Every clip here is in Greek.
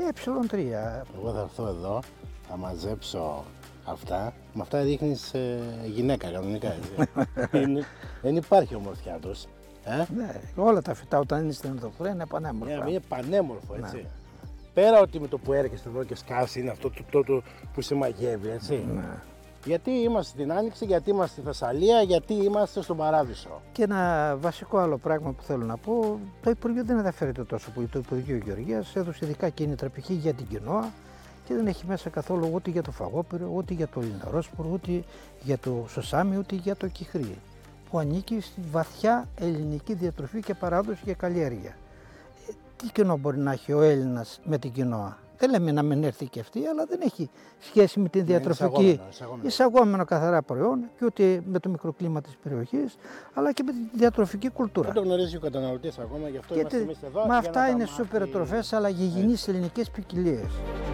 ε3. Εγώ θα έρθω εδώ, θα μαζέψω αυτά. Με αυτά δείχνεις γυναίκα κανονικά, έτσι. Δεν υπάρχει ομορφιά τους. Ναι, όλα τα φυτά όταν είναι στην ενδοφορία είναι πανέμορφα. Είναι πανέμορφο, έτσι. Ναι. Πέρα ότι με το που έρχεσαι εδώ και σκάσει είναι αυτό το που σε μαγεύει, έτσι. Ναι. Γιατί είμαστε στην Άνοιξη, γιατί είμαστε στη Θεσσαλία, γιατί είμαστε στον Παράδεισο. Και ένα βασικό άλλο πράγμα που θέλω να πω, το Υπουργείο δεν ενδιαφέρεται τόσο πολύ. Το Υπουργείο Γεωργίας έδωσε ειδικά κίνητρα π.χ. για την κοινόα και δεν έχει μέσα καθόλου ούτε για το φαγόπυρο, ούτε για το λιναρόσπορο, ούτε για το σωσάμι, ούτε για το κυχρί, που ανήκει στη βαθιά ελληνική διατροφή και παράδοση και καλλιέργεια. Τι κοινό μπορεί να έχει ο Έλληνας με την κοινόα? Δεν λέμε να μην έρθει και αυτή, αλλά δεν έχει σχέση με την διατροφική, εισαγόμενο καθαρά προϊόν και ούτε με το μικροκλίμα της περιοχής, αλλά και με την διατροφική κουλτούρα. Δεν το γνωρίζει ο καταναλωτής ακόμα, γι' αυτό είμαστε εμείς εδώ. Μα αυτά είναι σούπερ τροφές, αλλά γηγενείς ελληνικές ποικιλίες.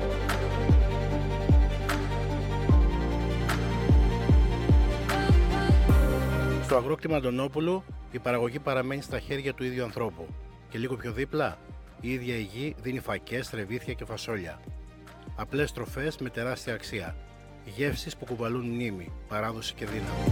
Στο αγρόκτημα Αντωνόπουλου η παραγωγή παραμένει στα χέρια του ίδιου ανθρώπου. Και λίγο πιο δίπλα, η ίδια η γη δίνει φακές, τρεβίθια και φασόλια. Απλές τροφές με τεράστια αξία. Γεύσεις που κουβαλούν μνήμη, παράδοση και δύναμη.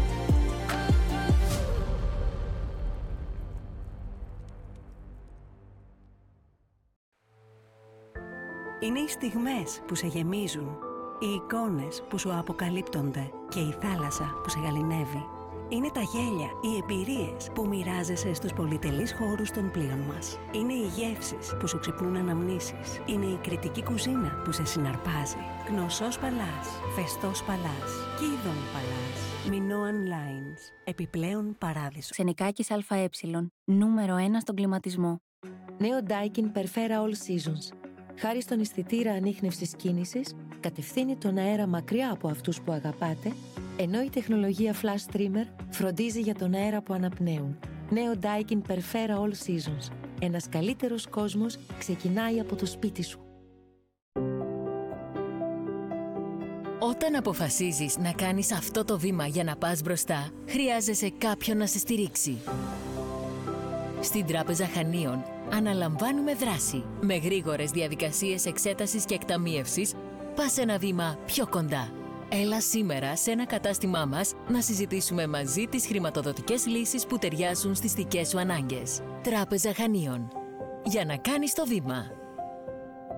Είναι οι στιγμές που σε γεμίζουν, οι εικόνες που σου αποκαλύπτονται και η θάλασσα που σε γαληνεύει. Είναι τα γέλια, οι εμπειρίες που μοιράζεσαι στους πολυτελείς χώρους των πλοίων μας. Είναι οι γεύσεις που σου ξυπνούν αναμνήσεις. Είναι η κριτική κουζίνα που σε συναρπάζει. Γνωσός Παλάς, Φεστός Παλάς, Κίδων Παλάς, Μινόαν Lines, επιπλέον Παράδεισο. Ξενικάκης ΑΕ, νούμερο 1 στον κλιματισμό. Νέο Daikin Perfera All Seasons. Χάρη στον αισθητήρα ανίχνευσης κίνησης, κατευθύνει τον αέρα μακριά από αυτούς που αγαπάτε, ενώ η τεχνολογία Flash Streamer φροντίζει για τον αέρα που αναπνέουν. Νέο Daikin Perfera All Seasons. Ένας καλύτερος κόσμος ξεκινάει από το σπίτι σου. Όταν αποφασίζεις να κάνεις αυτό το βήμα για να πας μπροστά, χρειάζεσαι κάποιον να σε στηρίξει. Στην Τράπεζα Χανίων αναλαμβάνουμε δράση. Με γρήγορες διαδικασίες εξέτασης και εκταμίευσης, πας ένα βήμα πιο κοντά. Έλα σήμερα σε ένα κατάστημά μας να συζητήσουμε μαζί τις χρηματοδοτικές λύσεις που ταιριάζουν στις δικές σου ανάγκες. Τράπεζα Χανίων. Για να κάνεις το βήμα.